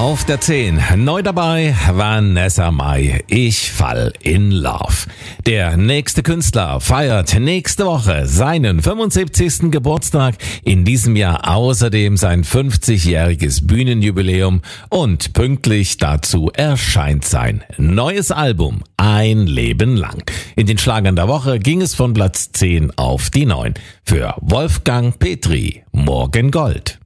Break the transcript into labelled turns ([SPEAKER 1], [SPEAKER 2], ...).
[SPEAKER 1] Auf der 10, neu dabei, Vanessa Mai, Ich fall in Love. Der nächste Künstler feiert nächste Woche seinen 75. Geburtstag, in diesem Jahr außerdem sein 50-jähriges Bühnenjubiläum und pünktlich dazu erscheint sein neues Album Ein Leben lang. In den Schlagern der Woche ging es von Platz 10 auf die 9. Für Wolfgang Petri, Morgen Gold.